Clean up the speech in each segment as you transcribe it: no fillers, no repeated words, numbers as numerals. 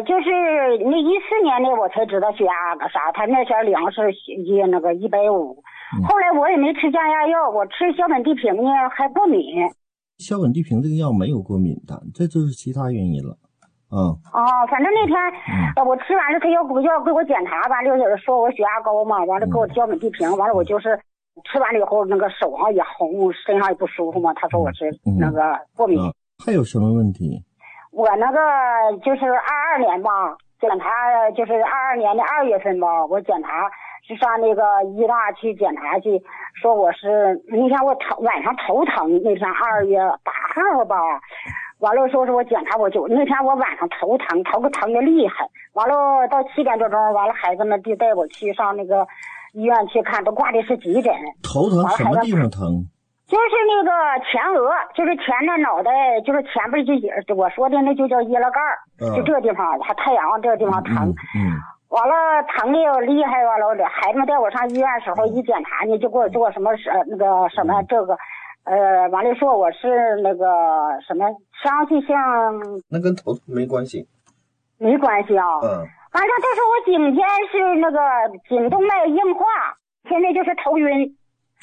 就是那14年的我才知道血压个啥，他那前量是那个150，后来我也没吃降压药，我吃硝苯地平呢还过敏。 硝苯地平这个药没有过敏的，这就是其他原因了。 反正那天我吃完了，他要给我检查，完了说我血压高嘛，完了给我硝苯地平，完了我就是吃完了以后那个手上也红，身上也不舒服嘛，他说我是那个过敏。 还有什么问题？ 我那个就是22年吧，检查就是22年的2月份吧，我检查是上那个医大去检查去，说我是那天我晚上头疼，那天2月8号吧，完了说是我检查那天我晚上头疼的厉害，完了到7点多钟，完了孩子们就带我去上那个医院去看，都挂的是急诊。 头疼什么地方疼？ 就是那个前额，就是前的脑袋，就是前边就我说的那就叫掖了盖儿，就这个地方，太阳这个地方疼。完了疼的厉害，完了孩子们带我上医院的时候一检查呢，就给我做什么那个什么这个，完了说我是那个什么腔隙性。 那跟头疼没关系。 没关系啊。完了这是我颈间是那个颈动脉硬化，现在就是头晕。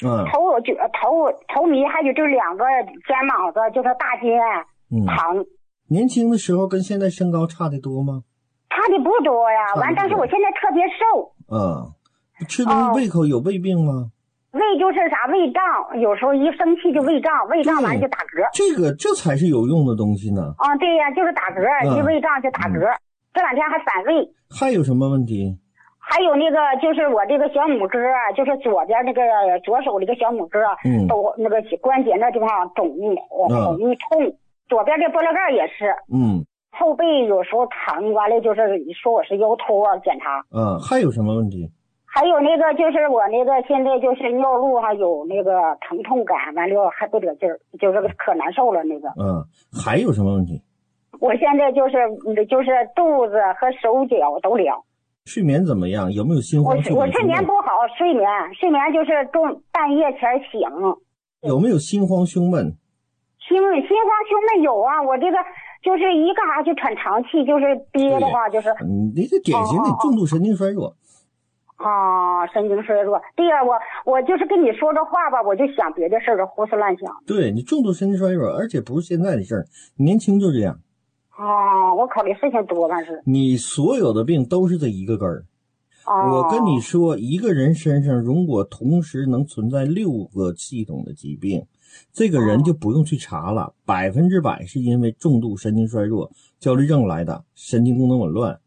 头迷，还有这2个肩膀子，就是大肩疼。 年轻的时候跟现在身高差得多吗？ 差的不多呀，完，但是我现在特别瘦。 吃东西胃口有胃病吗？ 胃就是啥胃胀，有时候一生气就胃胀，胃胀完就打嗝。 这才是有用的东西呢。 对呀，就是打嗝，一胃胀就打嗝。这2天还反胃。 还有什么问题？ 还有那个就是我这个小拇指啊，就是左边那个左手这个小拇指啊，都那个关节那地方红痛，左边这玻璃盖也是，后背有时候疼，完了就是说我是腰托检查。 还有什么问题？ 还有那个就是我那个现在就是尿路还有那个疼痛感，完了还不得劲儿，就是可难受了那个。 还有什么问题？ 我现在就是肚子和手脚都凉。 睡眠怎么样？有没有心慌？ 我睡眠不好，睡眠就是半夜前醒。 有没有心慌胸闷？ 心慌胸闷有啊，我这个就是一干啥就喘长气，就是憋的话就是。 你这典型的重度神经衰弱。 神经衰弱。对呀，我就是跟你说这话吧，我就想别的事儿，胡思乱想。 对，你重度神经衰弱，而且不是现在的事儿，年轻就这样。 我考虑事情多，但是你所有的病都是这一个根儿。我跟你说，一个人身上如果同时能存在6个系统的疾病，这个人就不用去查了，100%是因为重度神经衰弱、焦虑症来的，神经功能紊乱。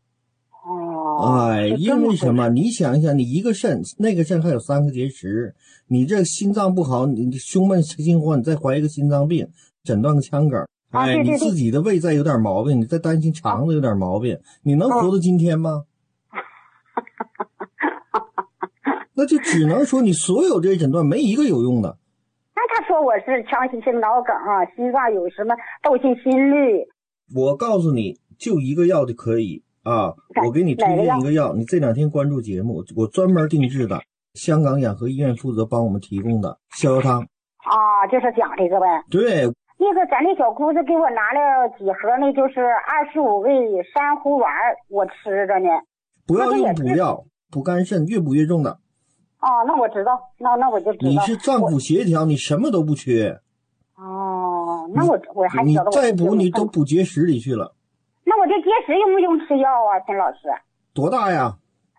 因为什么？你想一想，你一个肾，那个肾还有3个结石，你这心脏不好，你胸闷心慌，你再怀一个心脏病，诊断个腔梗。你自己的胃再有点毛病，你再担心肠子有点毛病，你能活到今天吗？那就只能说你所有这些诊断没一个有用的。 那他说我是腔隙性脑梗啊，心脏有什么窦性心律。 我告诉你，就一个药就可以啊！我给你推荐一个药，你这2天关注节目，我专门定制的，香港养和医院负责帮我们提供的逍遥汤。 就是讲这个呗。 对。 那个咱那小姑子给我拿了几盒，那就是25味珊瑚丸，我吃着呢。 不要用补药，补肝肾，越补越重的。 那我知道，那我就知道。 你是脏腑协调，你什么都不缺。 那我还你再补你都补结石里去了。 那我这结石用不用吃药啊，陈老师？ 多大呀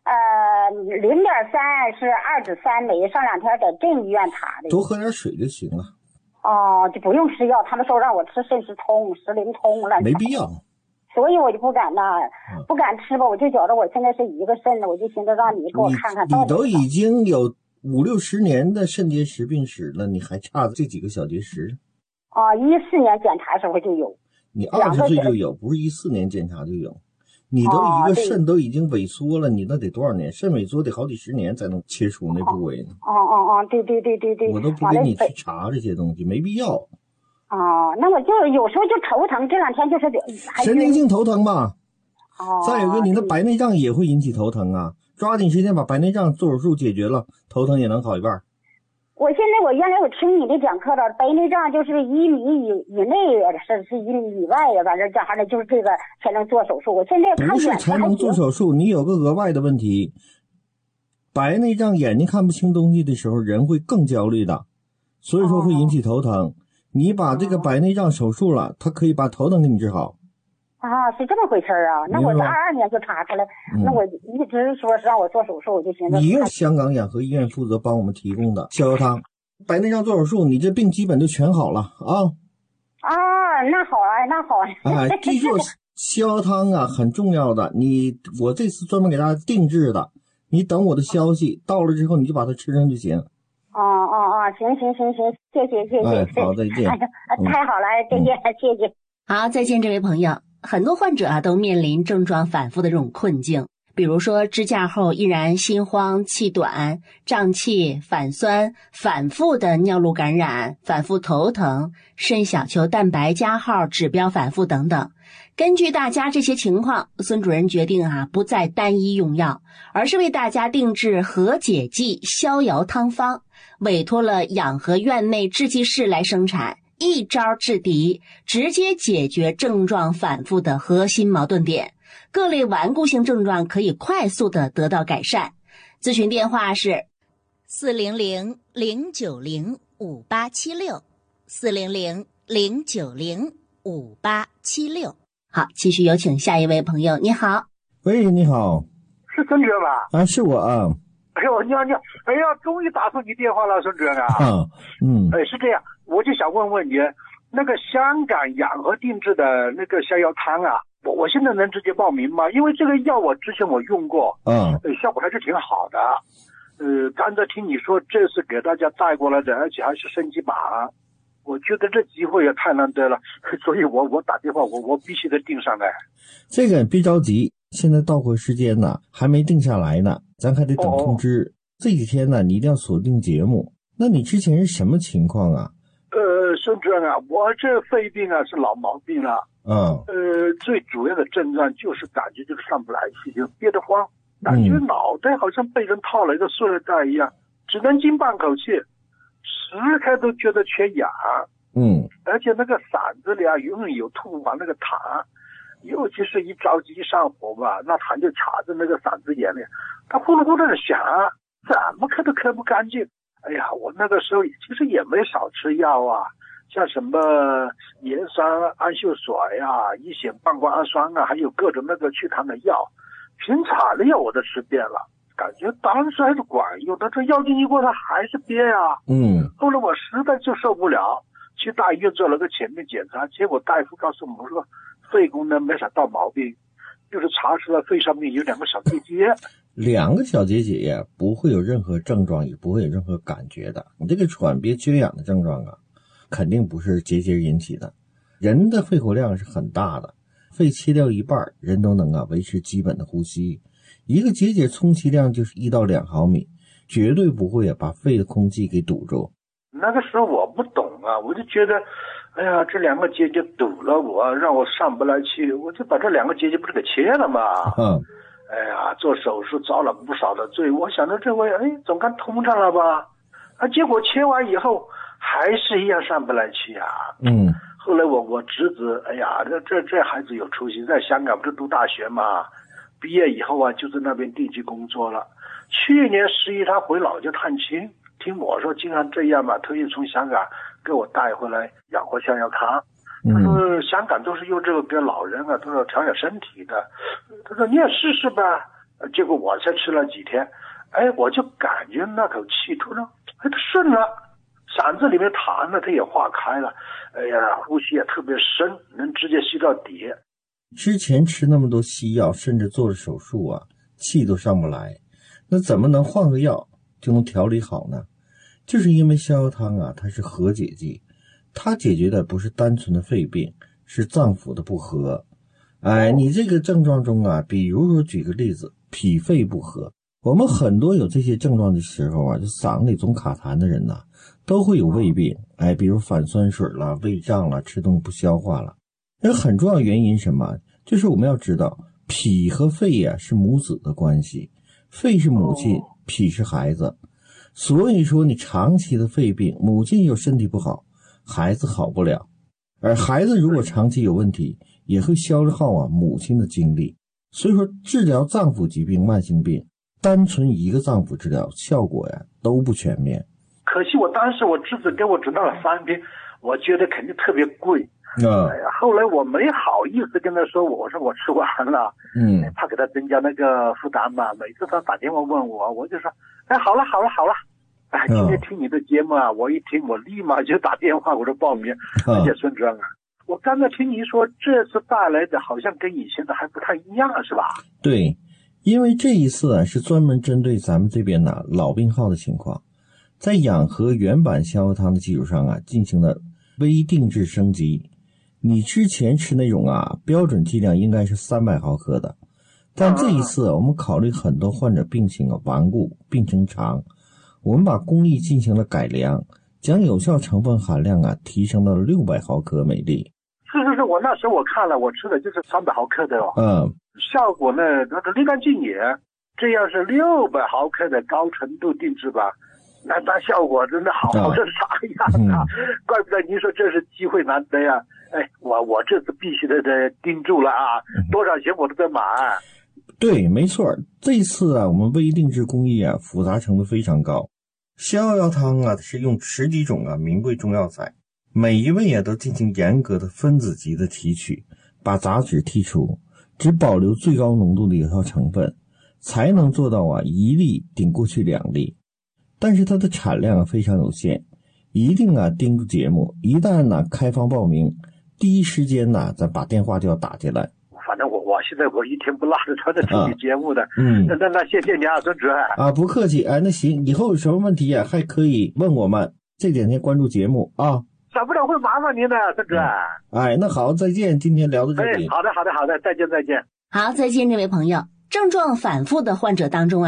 ？0.3是2指3枚，上2天在镇医院查的。 多喝点水就行了。 就不用吃药，他们说让我吃肾石通、石灵通了。 没必要。 所以我就不敢不敢吃吧，我就觉得我现在是一个肾的，我就寻思让你给我看看。 你都已经有50-60年的肾结石病史了，你还差这几个小结石 ？14年检查时候就有。 你20岁就有，不是14年检查就有。你都一个肾都已经萎缩了，你那得多少年？肾萎缩得好几10年才能切除那部位呢。 对。 我都不给你去查这些东西，没必要。 那我就有时候就头疼，这2天就是神经性头疼嘛。再有个你的白内障也会引起头疼啊，抓紧时间把白内障做手术解决了，头疼也能好一半。 我现在原来我听你的讲课了，白内障就是1米以内是1米以外呀，反正这还的就是这个才能做手术。我现在看不是才能做手术，你有个额外的问题。白内障眼睛看不清东西的时候，人会更焦虑的，所以说会引起头疼。你把这个白内障手术了，它可以把头疼给你治好。 啊，是这么回事啊？那我是22年就查出来，那我一直说是让我做手术，我就寻思。 你用香港眼科医院负责帮我们提供的逍遥汤，白内障做手术，你这病基本就全好了啊。 啊，那好啊，那好啊。 记住逍遥汤啊，很重要的。我这次专门给大家定制的，你等我的消息到了之后，你就把它吃上就行。 行，谢谢。 好，再见。 太好了，再见，谢谢。 好，再见，这位朋友。很多患者都面临症状反复的这种困境，比如说支架后依然心慌、气短、胀气、反酸、反复的尿路感染、反复头疼、肾小球蛋白加号指标反复等等。根据大家这些情况，孙主任决定不再单一用药，而是为大家定制和解剂逍遥汤方，委托了养和院内制剂室来生产，一招制敌，直接解决症状反复的核心矛盾点，各类顽固性症状可以快速的得到改善。咨询电话是400-090-5876 400-090-5876。好，继续有请下一位朋友。你好。 喂，你好。 是孙主任吧？ 是我啊。 哎呦，你好，哎呀，终于打通你电话了，孙主任啊。是这样，我就想问问你，那个香港养和定制的那个逍遥汤啊，我现在能直接报名吗？因为这个药我之前我用过，效果还是挺好的。刚才听你说这是给大家带过来的，而且还是升级版，我觉得这机会也太难得了，所以我打电话，我必须得定上来。 这个别着急，现在到货时间呢还没定下来呢，咱还得等通知。这几天呢，你一定要锁定节目。那你之前是什么情况啊？ 孙主任啊，我这肺病啊是老毛病了。最主要的症状就是感觉就是上不来气，就憋得慌，感觉脑袋好像被人套了一个塑料袋一样，只能进半口气，时刻都觉得缺氧。而且那个嗓子里啊永远有吐嘛，那个痰，尤其是一着急一上火吧，那痰就卡在那个嗓子眼里，它呼噜呼噜的响，怎么咳都咳不干净。哎呀，我那个时候其实也没少吃药啊，像什么盐酸氨溴水啊、乙酰半胱氨酸啊，还有各种那个祛痰的药，平常的药我都吃遍了，感觉当时还是管用，但这药进去过它还是憋啊。后来我实在就受不了，去大医院做了个全面检查，结果大夫告诉我说肺功能没啥大毛病，就是查出来肺上面有2个小结节。 2个小结节呀，不会有任何症状，也不会有任何感觉的。你这个喘憋缺氧的症状啊，肯定不是结节引起的。人的肺活量是很大的，肺切掉一半，人都能维持基本的呼吸。一个结节充其量就是1到2毫米，绝对不会把肺的空气给堵住。 那个时候我不懂啊，我就觉得哎呀，这2个结节堵了我，让我上不来气，我就把这2个结节不是给切了吗？哎呀，做手术遭了不少的罪，我想着这回总该通畅了吧，结果切完以后还是一样上不来气啊。后来我侄子，哎呀，这孩子有出息，在香港不是读大学嘛，毕业以后啊就在那边定居工作了。去年11他回老家探亲，听我说经常这样嘛，特意从香港给我带回来养活逍遥汤。他说香港都是用这个给老人啊，都是调养身体的。他说你也试试吧。结果我才吃了几天，我就感觉那口气突然它顺了，嗓子里面痰呢它也化开了，呼吸也特别深，能直接吸到底。 之前吃那么多西药，甚至做了手术啊，气都上不来，那怎么能换个药就能调理好呢？就是因为逍遥汤啊，它是和解剂，它解决的不是单纯的肺病，是脏腑的不和。你这个症状中啊，比如说举个例子，脾肺不和，我们很多有这些症状的时候啊，就嗓里总卡痰的人呢，都会有胃病，比如反酸水了、胃胀了、吃东西不消化了。那很重要原因什么？就是我们要知道，脾和肺是母子的关系，肺是母亲，脾是孩子。 所以说你长期的肺病，母亲又身体不好，孩子好不了，而孩子如果长期有问题，也会消耗母亲的精力。所以说治疗脏腑疾病、慢性病，单纯一个脏腑治疗效果都不全面。 可惜我当时我侄子给我诊断了3瓶，我觉得肯定特别贵。后来我没好意思跟他说，我说我吃完了，怕给他增加那个负担嘛。每次他打电话问我，我就说，好了。今天听你的节目我一听我立马就打电话，我说报名。而且孙主任我刚才听你说这次带来的好像跟以前的还不太一样是吧？ 对，因为这一次是专门针对咱们这边老病号的情况，在养和原版逍遥汤的基础上进行了微定制升级。你之前吃那种标准剂量应该是300毫克的，但这一次我们考虑很多患者病情顽固，病程长，我们把工艺进行了改良，将有效成分含量提升到600毫克每粒。 是，我那时候我看了，我吃的就是300毫克的效果呢，那个立竿见影。这要是600毫克的高程度定制吧，那效果真的好成啥样怪不得您说这是机会难得呀。我这次必须得盯住了多少钱我都得买。 对，没错，这次我们微定制工艺复杂程度非常高。逍遥汤是用10几种名贵中药材，每一味都进行严格的分子级的提取，把杂质剔除，只保留最高浓度的有效成分，才能做到1粒顶过去2粒。但是它的产量非常有限，一定盯住节目，一旦开放报名，第一时间咱把电话就要打进来。 反正我现在我一天不落的传着听你节目的。那谢谢你孙主任不客气。那行，以后有什么问题还可以问我们，这2天关注节目少不了会麻烦您的孙主任。 那好，再见，今天聊到这里。 好的，再见。 好，再见，这位朋友。症状反复的患者当中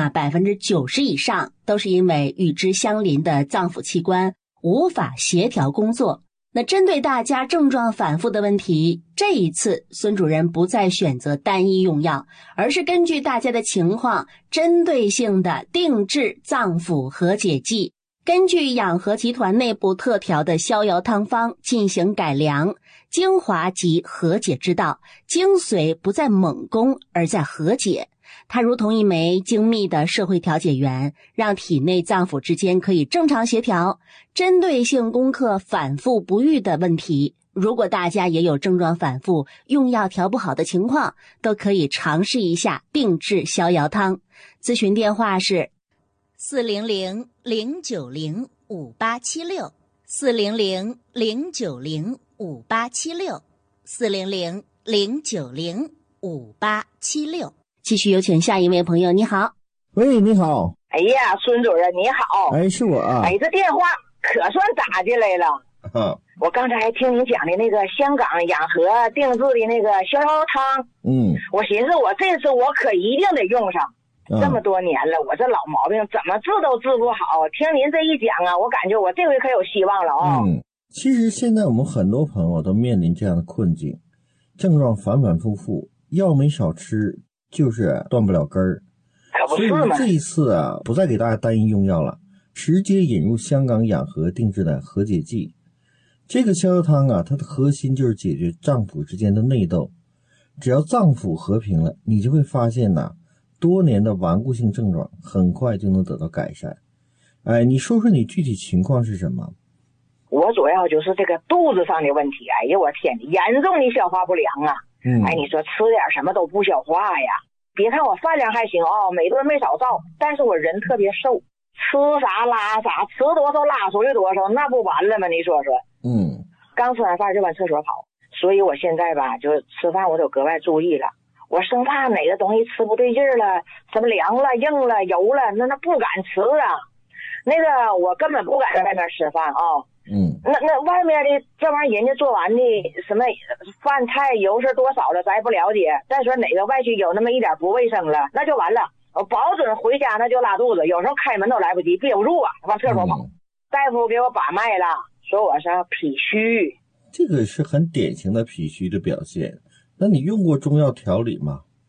90%以上都是因为与之相邻的脏腑器官无法协调工作。那针对大家症状反复的问题，这一次孙主任不再选择单一用药，而是根据大家的情况针对性的定制脏腑和解剂，根据养和集团内部特调的逍遥汤方进行改良，精华及和解之道，精髓不在猛攻，而在和解。它如同一枚精密的社会调解员，让体内脏腑之间可以正常协调，针对性攻克反复不愈的问题。如果大家也有症状反复、用药调不好的情况，都可以尝试一下定制逍遥汤。咨询电话是400-090-5876 400-090-5876 400-090-5876。继续有请下一位朋友。你好。 喂，你好。 哎呀，孙主任你好。 是我这电话可算打进来了。我刚才还听你讲的那个香港养和定制的那个逍遥汤，我寻思我这次我可一定得用上。这么多年了，我这老毛病怎么治都治不好，听您这一讲我感觉我这回可有希望了其实现在我们很多朋友都面临这样的困境，症状反反复复，药没少吃，就是断不了根儿。 可不是吗？ 所以这一次不再给大家单一用药了，直接引入香港养和定制的和解剂。这个逍遥汤它的核心就是解决脏腑之间的内斗。只要脏腑和平了，你就会发现多年的顽固性症状很快就能得到改善。你说说你具体情况是什么？ 我主要就是这个肚子上的问题。哎呀，我天，严重的消化不良你说吃点什么都不消化呀。别看我饭量还行每顿没少造，但是我人特别瘦，吃啥拉啥，吃多少拉出去多少，那不完了吗？你说说。刚吃完饭就往厕所跑，所以我现在就吃饭我都格外注意了。我生怕哪个东西吃不对劲了，什么凉了、硬了、油了，那不敢吃那个我根本不敢在外面吃饭那外面的这玩意儿人家做完的什么饭菜油是多少了咱也不了解，再说哪个外区有那么一点不卫生了，那就完了，我保准回家那就拉肚子，有时候开门都来不及，憋不住往厕所跑。大夫给我把脉了，说我是脾虚。 这个是很典型的脾虚的表现。那你用过中药调理吗？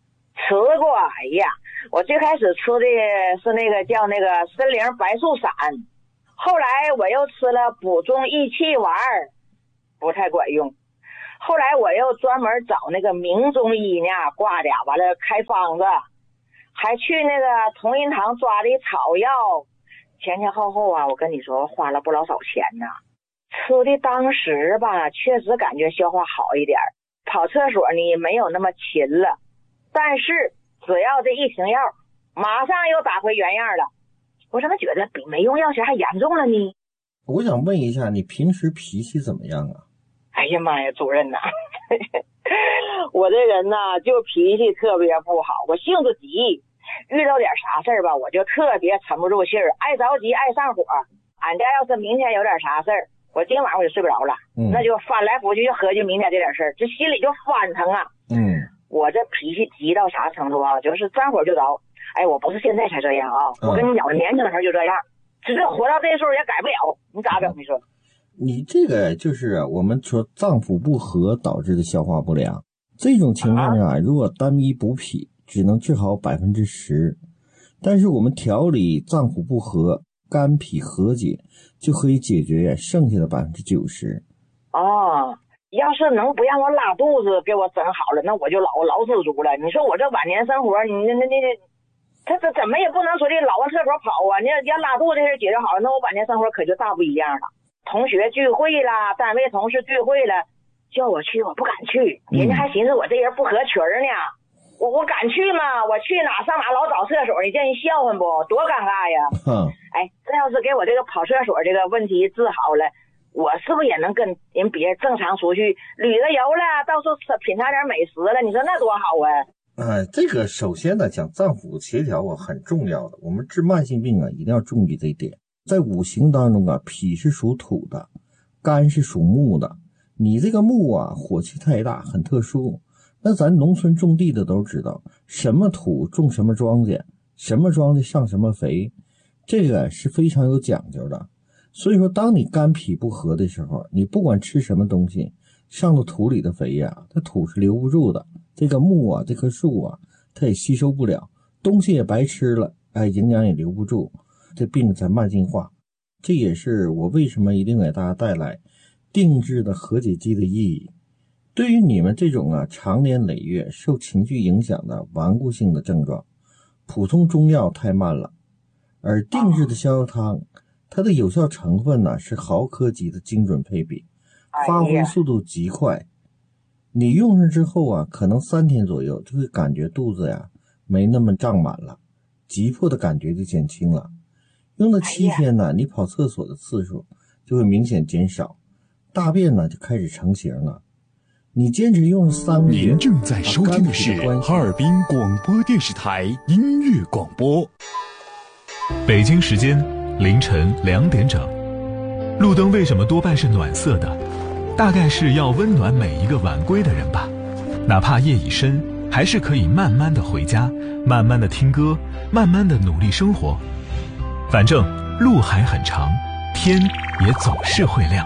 吃过，哎呀，我最开始吃的是那个叫那个参苓白术散，后来我又吃了补中益气丸，不太管用。后来我又专门找那个名中医呢挂的，完了开方子，还去那个同仁堂抓的草药，前后啊，我跟你说花了不老少钱呢。吃的当时吧，确实感觉消化好一点，跑厕所呢没有那么勤了，但是只要这一停药，马上又打回原样了。我怎么觉得比没用药时还严重了呢？ 我想问一下，你平时脾气怎么样啊？ 哎呀妈呀，主任呐，我这人呐就脾气特别不好，我性子急，遇到点啥事儿吧，我就特别沉不住气儿，爱着急，爱上火。俺家要是明天有点啥事儿，我今晚我就睡不着了，那就翻来覆去就合计明天这点事儿，这心里就翻腾啊。我这脾气急到啥程度啊？就是沾火就着。哎，我不是现在才这样啊，我跟你讲，我年轻的时候就这样，只是活到这时候也改不了。你咋整？你说？ 你这个就是我们说脏腑不和导致的消化不良，这种情况下，如果单一补脾，只能治好10%，但是我们调理脏腑不和，肝脾和解，就可以解决剩下的90%。 哦，要是能不让我拉肚子给我整好了，那我就老知足了。你说我这晚年生活，你他怎么也不能说的老往厕所跑啊！你要拉肚子这事解决好了，那我晚年生活可就大不一样了。同学聚会啦，单位同事聚会了，叫我去我不敢去，人家还寻思我这人不合群呢。我敢去吗？我去哪上哪老找厕所，你叫人笑话不？多尴尬呀！哎，这要是给我这个跑厕所这个问题治好了，我是不是也能跟人别正常出去旅个游了，到处品尝点美食了？你说那多好啊！ 这个首先呢，讲脏腑协调很重要的，我们治慢性病一定要注意这一点。在五行当中脾是属土的，肝是属木的。你这个木火气太大，很特殊。那咱农村种地的都知道，什么土种什么庄稼，什么庄稼上什么肥，这个是非常有讲究的。所以说，当你肝脾不和的时候，你不管吃什么东西，上到土里的肥它土是留不住的。这个木这棵树它也吸收不了，东西也白吃了，营养也留不住。这病才慢性化，这也是我为什么一定给大家带来定制的和解剂的意义。对于你们这种长年累月受情绪影响的顽固性的症状，普通中药太慢了，而定制的逍遥汤，它的有效成分是毫克级的精准配比，发挥速度极快。你用上之后可能3天左右就会感觉肚子没那么胀满了，急迫的感觉就减轻了。用了7天你跑厕所的次数就会明显减少，大便就开始成型了。你坚持用3个月。 您正在收听的是哈尔滨广播电视台音乐广播。北京时间凌晨2点整。路灯为什么多半是暖色的？大概是要温暖每一个晚归的人吧。哪怕夜已深，还是可以慢慢的回家，慢慢的听歌，慢慢的努力生活。反正路还很长，天也总是会亮。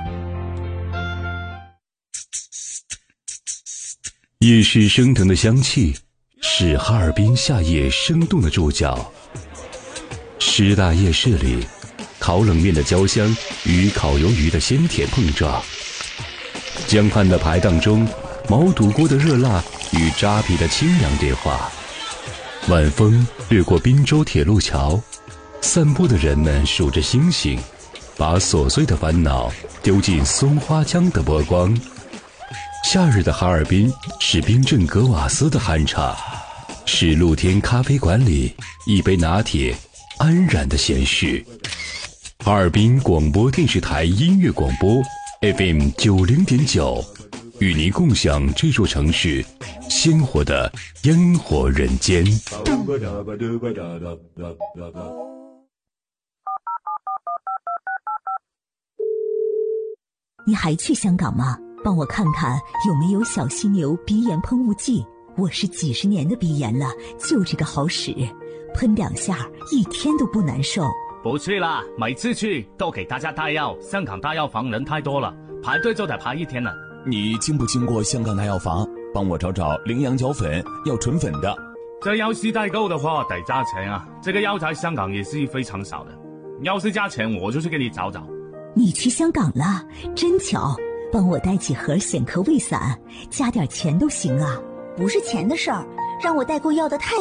夜市升腾的香气是哈尔滨夏夜生动的注脚。师大夜市里，烤冷面的焦香与烤鱿鱼的鲜甜碰撞，江畔的排档中，毛肚锅的热辣与扎皮的清凉对话。晚风掠过滨州铁路桥，散步的人们数着星星，把琐碎的烦恼丢进松花江的波光。夏日的哈尔滨是冰镇格瓦斯的酣畅，是露天咖啡馆里一杯拿铁安然的闲适。哈尔滨广播电视台音乐广播 FM 90.9，与您共享这座城市鲜活的烟火人间。 你还去香港吗？帮我看看有没有小犀牛鼻炎喷雾剂，我是几十年的鼻炎了，就这个好使，喷2下1天都不难受。 不去了，每次去都给大家带药，香港大药房人太多了，排队就得排1天了。 你经不经过香港大药房？帮我找找羚羊角粉，要纯粉的。 这要是代购的话得加钱啊，这个药在香港也是非常少的，要是加钱我就去给你找找。 你去香港了，真巧，帮我带几盒显科胃散，加点钱都行啊。 不是钱的事儿，让我代购药的太